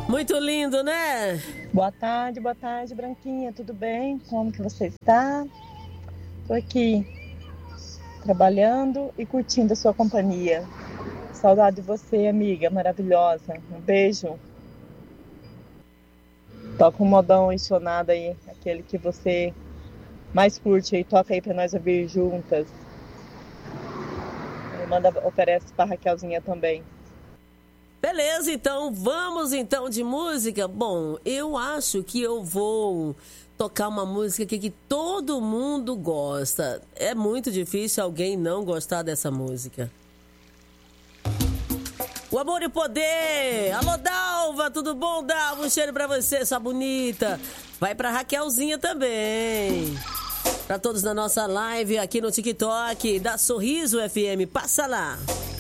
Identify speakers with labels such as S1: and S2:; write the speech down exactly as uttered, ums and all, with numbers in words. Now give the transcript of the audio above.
S1: Muito lindo, né?
S2: Boa tarde, boa tarde, Branquinha. Tudo bem? Como que você está? Tô aqui trabalhando e curtindo a sua companhia. Saudade de você, amiga maravilhosa. Um beijo. Toca um modão enchonado aí, aquele que você mais curte aí. Toca aí pra nós ouvir juntas. E manda, oferece pra Raquelzinha também.
S1: Beleza, então vamos então de música. Bom, eu acho que eu vou tocar uma música que, que todo mundo gosta. É muito difícil alguém não gostar dessa música. O Amor e o Poder. Alô, Dalva, tudo bom, Dalva? Um cheiro pra você, sua bonita. Vai pra Raquelzinha também. Pra todos na nossa live aqui no TikTok da Sorriso F M. Passa lá.